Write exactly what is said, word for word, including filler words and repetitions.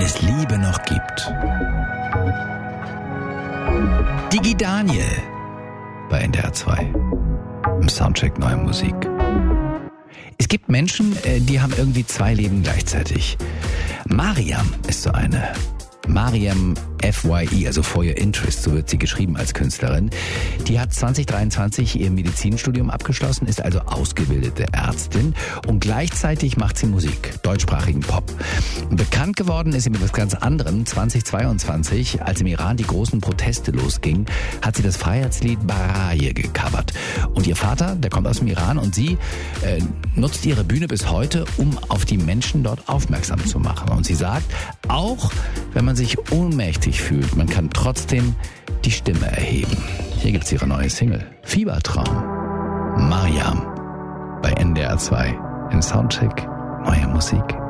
es Liebe noch gibt. Digi Daniel bei N D R zwei im Soundcheck Neue Musik. Es gibt Menschen, die haben irgendwie zwei Leben gleichzeitig. Mariam ist so eine. Mariam F Y E, also For Your Interest, so wird sie geschrieben als Künstlerin. Die hat zwanzig dreiundzwanzig ihr Medizinstudium abgeschlossen, ist also ausgebildete Ärztin und gleichzeitig macht sie Musik, deutschsprachigen Pop. Bekannt geworden ist sie mit was ganz anderem. zwanzig zweiundzwanzig, als im Iran die großen Proteste losgingen, hat sie das Freiheitslied Baraye gecovert. Und ihr Vater, der kommt aus dem Iran und sie äh, nutzt ihre Bühne bis heute, um auf die Menschen dort aufmerksam zu machen. Und sie sagt, auch wenn man sich ohnmächtig fühlt, man kann trotzdem die Stimme erheben. Hier gibt's ihre neue Single, Fiebertraum. Mariam bei N D R zwei im Soundcheck Neue Musik.